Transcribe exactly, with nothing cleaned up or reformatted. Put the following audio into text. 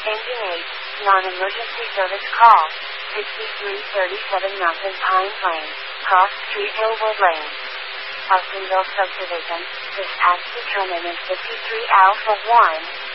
Engine eight, non-emergency service call. sixty-three thirty-seven Mountain Pine Plain, Cross Street, Hillwood Lane. Hudsonville Subdivision, dispatch determinant fifty-three Alpha one.